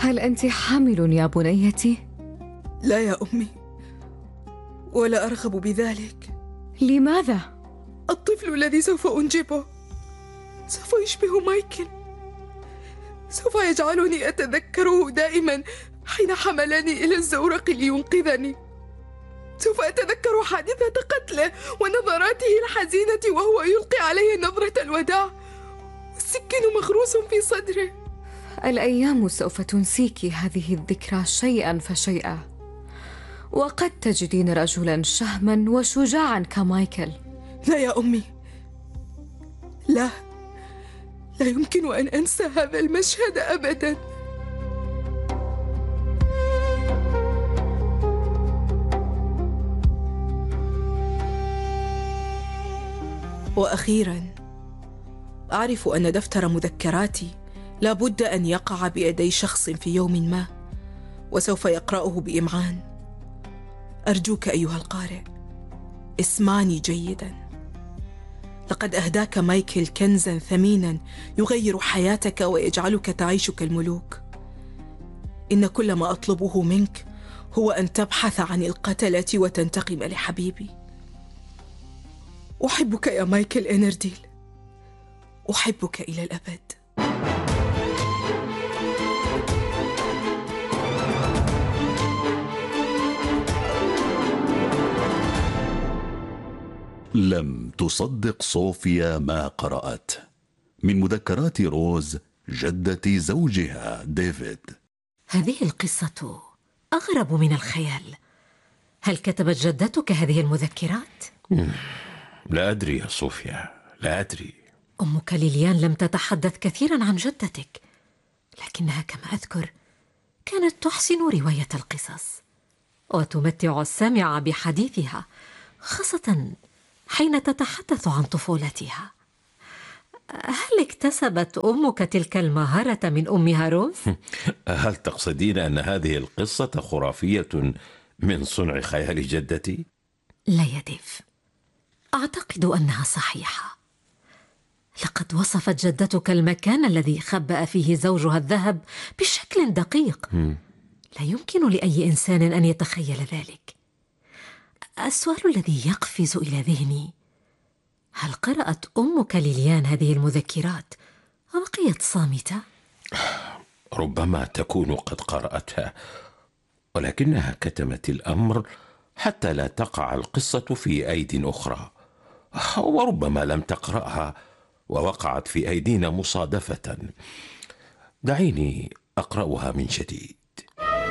هل أنت حامل يا بنيتي؟ لا يا أمي، ولا أرغب بذلك. لماذا؟ الطفل الذي سوف أنجبه سوف يشبه مايكل، سوف يجعلني أتذكره دائما حين حملني إلى الزورق لينقذني. سوف أتذكر حادثة قتله ونظراته الحزينة وهو يلقي علي نظرة الوداع والسكين مغروس في صدره. الأيام سوف تنسيك هذه الذكرى شيئا فشيئا، وقد تجدين رجلا شهما وشجاعا كمايكل. لا يا أمي، لا يمكن أن أنسى هذا المشهد أبدا. وأخيرا أعرف أن دفتر مذكراتي لا بد أن يقع بيدي شخص في يوم ما، وسوف يقرأه بإمعان. أرجوك أيها القارئ، اسمعني جيدا. لقد أهداك مايكل كنزا ثمينا يغير حياتك ويجعلك تعيش كالملوك. إن كل ما أطلبه منك هو أن تبحث عن القتلة وتنتقم لحبيبي. أحبك يا مايكل إنرديل، أحبك إلى الأبد. لم تصدق صوفيا ما قرأت من مذكرات روز جدة زوجها ديفيد. هذه القصة أغرب من الخيال. هل كتبت جدتك هذه المذكرات؟ لا أدري يا صوفيا، لا أدري. أمك ليليان لم تتحدث كثيرا عن جدتك، لكنها كما أذكر كانت تحسن رواية القصص وتمتع السامع بحديثها، خاصة حين تتحدث عن طفولتها. هل اكتسبت أمك تلك المهارة من أمها روز؟ هل تقصدين أن هذه القصة خرافية من صنع خيال جدتي؟ لا يا ديف، أعتقد أنها صحيحة. لقد وصفت جدتك المكان الذي خبأ فيه زوجها الذهب بشكل دقيق. لا يمكن لأي إنسان أن يتخيل ذلك. السؤال الذي يقفز إلى ذهني: هل قرأت أمك ليليان هذه المذكرات وبقيت صامتة؟ ربما تكون قد قرأتها، ولكنها كتمت الأمر حتى لا تقع القصة في أيدي أخرى، وربما لم تقرأها ووقعت في أيدينا مصادفة. دعيني أقرأها من جديد.